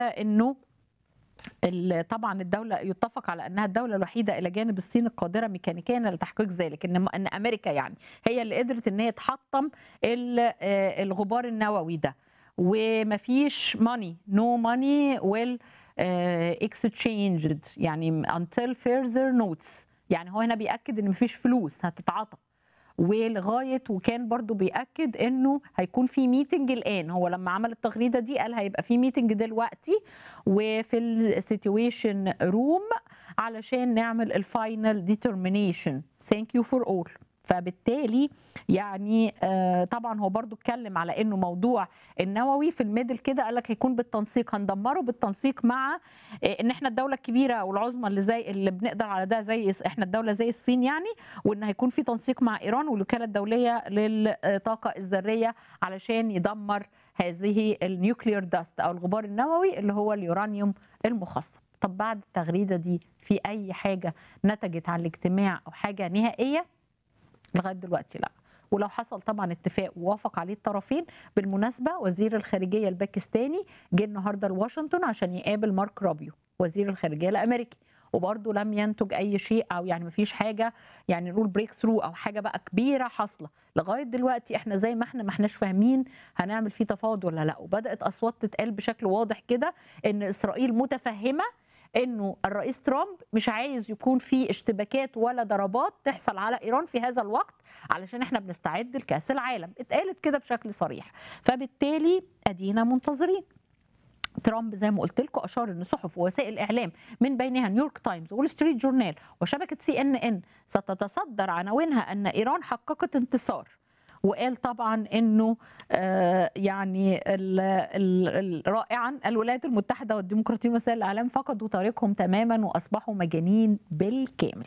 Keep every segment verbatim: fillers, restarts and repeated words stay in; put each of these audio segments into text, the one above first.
انه ال طبعًا الدولة يُتّفق على أنها الدولة الوحيدة إلى جانب الصين القادرة ميكانيكيًا لتحقيق ذلك، إن م إن أمريكا يعني هي اللي قدرت إن هي تحطّم ال آآ الغبار النووي ده، وما فيش money no money will آآ exchanged يعني until further notice، يعني هو هنا بيأكد إن ما فيش فلوس هتتعطى. ولغاية وكان برضه بيأكد إنه هيكون في meeting الآن، هو لمّا عمل التغريدة دي قال هيبقى في meeting دلوقتي وفي الsituation room علشان نعمل الfinal determination thank you for all. فبالتالي يعني آآ طبعًا هو برضه اتكلم على إنه موضوع النووي في الmiddle كده قال لك هيكون بالتنسيق، هندمّره بالتنسيق مع آآ إن إحنا الدولة الكبيرة والعظمى اللي زي اللي بنقدر على ده زي س إحنا الدولة زي الصين يعني، وإن هيكون في تنسيق مع إيران والوكالة الدولية للطاقة الذرية علشان يدمّر هذه الnuclear dust أو الغبار النووي اللي هو اليورانيوم المخصب. طب بعد التغريدة دي في أي حاجة نتجت عن الاجتماع أو حاجة نهائية؟ لغاية دلوقتي لأ. ولو حصل طبعًا اتفاق ووافق عليه الطرفين، بالمناسبة وزير الخارجية الباكستاني جه النهارده لواشنطن عشان يقابل مارك رابيو وزير الخارجية الأمريكي، وبرضه لم ينتج أي شيء أو يعني ما فيش حاجة يعني نقول break through أو حاجة بقى كبيرة حاصلة، لغاية دلوقتي إحنا زي ما إحنا ما إحناش فاهمين هنعمل فيه تفاوض والّا لأ، وبدأت أصوات تتقال بشكل واضح كده إن إسرائيل متفهمة إنه الرئيس ترامب مش عايز يكون في اشتباكات ولا ضربات تحصل على إيران في هذا الوقت علشان إحنا بنستعد لكأس العالم، اتقالت كده بشكل صريح، فبالتالي أدينا منتظرين. ترامب زي ما قلت لكم أشار إن صحف ووسائل إعلام من بينها نيويورك تايمز وول ستريت جورنال وشبكة سي إن إن ستتصدر عناوينها أن إيران حققت انتصار. وقال طبعا انه آه يعني ال ال رائعا الولايات المتحده والديمقراطيين وسائل الاعلام فقدوا طريقهم تماما واصبحوا مجانين بالكامل.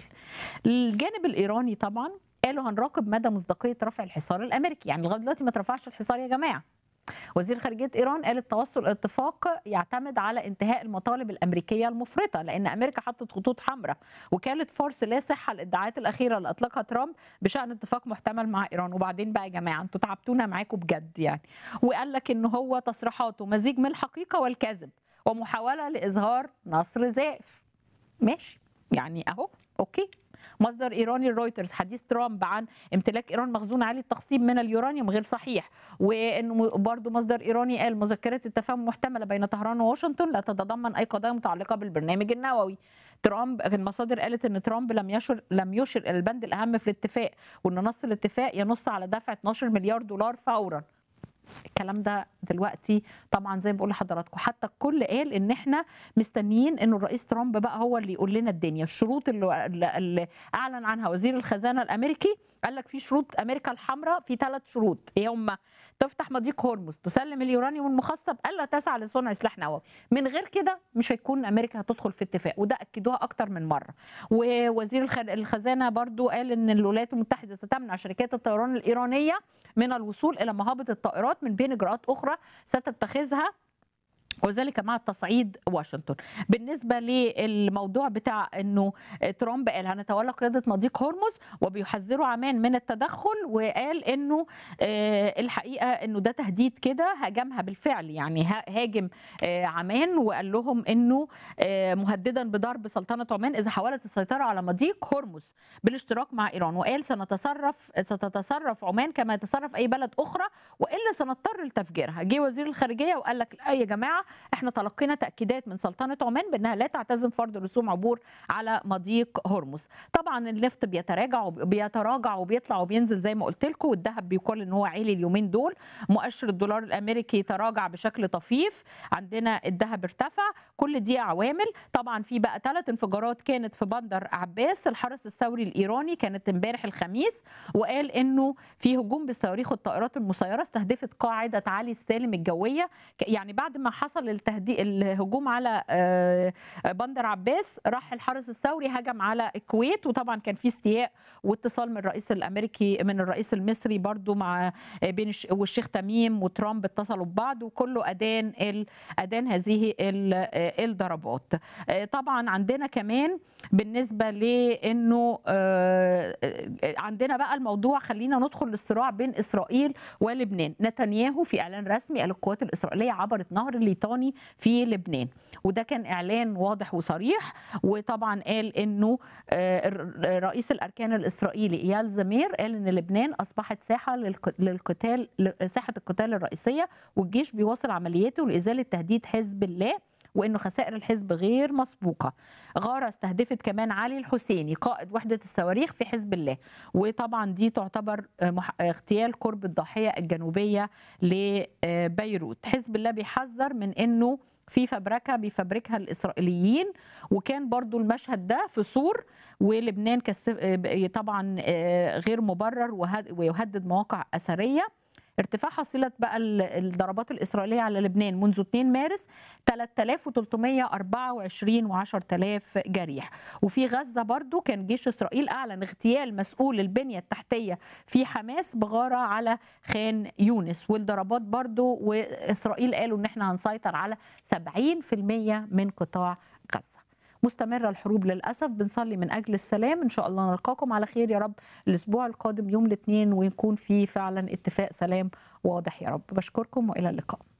الجانب الايراني طبعا قالوا هنراقب مدى مصداقيه رفع الحصار الامريكي، يعني لغايه دلوقتي ما اترفعش الحصار يا جماعه. وزير خارجية إيران قال التوصل إلى اتفاق يعتمد على انتهاء المطالب الأمريكية المفرطة، لأن أمريكا حطت خطوط حمراء وكانت فرص لا صحة الادعاءات الأخيرة اللي أطلقها ترامب بشأن اتفاق محتمل مع إيران. وبعدين بقى يا جماعة أنتوا تعبتونا معاكم بجد يعني. وقال لك إن هو تصريحاته مزيج من الحقيقة والكذب ومحاولة لإظهار نصر زائف. ماشي يعني أهو أوكي. مصدر إيراني رويترز حديث ترامب عن امتلاك إيران مخزون عالي التخصيب من اليورانيوم غير صحيح، وإنه برضو مصدر إيراني قال مذكرات التفاهم المحتملة بين طهران وواشنطن لا تتضمن أي قضايا متعلقة بالبرنامج النووي. ترامب المصادر قالت ان ترامب لم يشر لم يشر الى البند الاهم في الاتفاق، وان نص الاتفاق ينص على دفع اتناشر مليار دولار فورا. الكلام ده دلوقتي طبعا زي ما بقول لحضراتكم حتى الكل قال ان احنا مستنيين انه الرئيس ترامب بقى هو اللي يقول لنا الدنيا. الشروط اللي, اللي اعلن عنها وزير الخزانه الامريكي قال لك في شروط امريكا الحمراء، في ثلاث شروط ايه هم؟ تفتح مضيق هرمز، تسلم اليورانيوم المخصب، الا تسعى لصنع سلاح نووي. من غير كده مش هيكون امريكا هتدخل في اتفاق، وده اكدوها اكتر من مره. ووزير الخزانه برضو قال ان الولايات المتحده ستمنع شركات الطيران الايرانيه من الوصول الى مهابط الطائرات من بين اجراءات اخرى ستتخذها، وذلك مع تصعيد واشنطن. بالنسبة للموضوع بتاع انه ترامب قال هنتولى قيادة مضيق هرمز وبيحذروا عمان من التدخل، وقال انه الحقيقة انه ده تهديد كده، هاجمها بالفعل يعني هاجم عمان وقال لهم انه مهددا بضرب سلطنة عمان اذا حاولت السيطرة على مضيق هرمز بالاشتراك مع ايران، وقال سنتصرف ستتصرف عمان كما يتصرف اي بلد اخرى والا سنضطر لتفجيرها. جه وزير الخارجية وقال لك لا يا جماعة احنا تلقينا تاكيدات من سلطنه عمان بانها لا تعتزم فرض رسوم عبور على مضيق هرمز. طبعا النفط بيتراجع وبيتراجع وبيطلع وبينزل زي ما قلت لكم، والذهب بيقال ان هو عالي اليومين دول، مؤشر الدولار الامريكي تراجع بشكل طفيف، عندنا الذهب ارتفع، كل دي عوامل. طبعا في بقى ثلاث انفجارات كانت في بندر عباس، الحرس الثوري الايراني كانت امبارح الخميس، وقال انه في هجوم بالصواريخ والطائرات المسيره استهدفت قاعده علي السالم الجويه، يعني بعد ما حصل التهديد الهجوم على بندر عباس راح الحرس الثوري هجم على الكويت، وطبعا كان في استياء واتصال من الرئيس الامريكي من الرئيس المصري برضو مع بين والشيخ تميم وترامب اتصلوا ببعض، وكله ادان ادان هذه الضربات. طبعا عندنا كمان بالنسبه لانه عندنا بقى الموضوع، خلينا ندخل للصراع بين اسرائيل ولبنان. نتنياهو في اعلان رسمي قال القوات الاسرائيليه عبرت نهر اللي البريطاني في لبنان، وده كان إعلان واضح وصريح. وطبعا قال إنه رئيس الأركان الإسرائيلي إيال زمير قال إن لبنان أصبحت ساحة للقتال، ساحة القتال الرئيسية، والجيش بيواصل عملياته لإزالة تهديد حزب الله، وإنه خسائر الحزب غير مسبوقة. غارة استهدفت كمان علي الحسيني قائد وحدة الصواريخ في حزب الله، وطبعا دي تعتبر اغتيال قرب الضاحية الجنوبية لبيروت. حزب الله بيحذر من إنه في فبركة بيفبركها الإسرائيليين، وكان برضو المشهد ده في صور، ولبنان طبعا غير مبرر ويهدد مواقع أثرية. ارتفاع حصيلة بقى الضربات الإسرائيلية على لبنان منذ اثنين مارس ثلاثة آلاف وثلاثمائة وأربعة وعشرين وعشرة آلاف جريح. وفي غزة برضو كان جيش إسرائيل أعلن اغتيال مسؤول البنية التحتية في حماس بغارة على خان يونس، والضربات برضو، وإسرائيل قالوا إن احنا هنسيطر على سبعين بالمئة من قطاع غزة. مستمرة الحروب للأسف، بنصلي من أجل السلام. إن شاء الله نلقاكم على خير يا رب الأسبوع القادم يوم الاثنين، ويكون فيه فعلا اتفاق سلام واضح يا رب. بشكركم وإلى اللقاء.